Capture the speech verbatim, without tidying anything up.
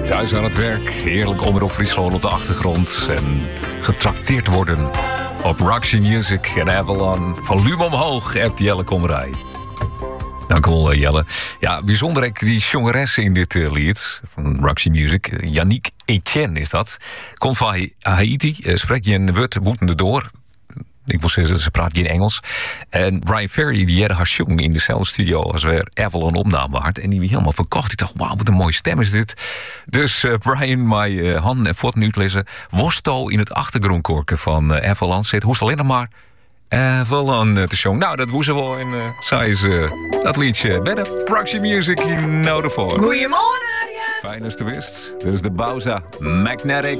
Thuis aan het werk, heerlijk Omroep Friesland op de achtergrond en getrakteerd worden op Roxy Music en Avalon. Volume omhoog, appt Jelle Kommerij. Dank u wel, Jelle. Ja, bijzonder ik die jongeres in dit uh, lied van Roxy Music. Yannick Etienne is dat. Komt van Haiti, uh, spreekt je een woord boetende door. Ik wil zeggen, ze praat geen Engels. En Brian Ferry, die had haar jong in dezelfde studio als weer Avalon opname had. En die was helemaal verkocht. Ik dacht, wauw, wat een mooie stem is dit. Dus uh, Brian, mijn uh, hand en voet nu lezen. Worsto in het achtergrondkorken van uh, Avalon zit. Hoest alleen nog maar Avalon uh, te zingen. Nou, dat woest ze wel. En uh, zei ze uh, dat liedje bij de Roxy Music in nou ervoor. Goedemorgen, Arjen. Fijn als je wist. Dus de Bauza Magnetic.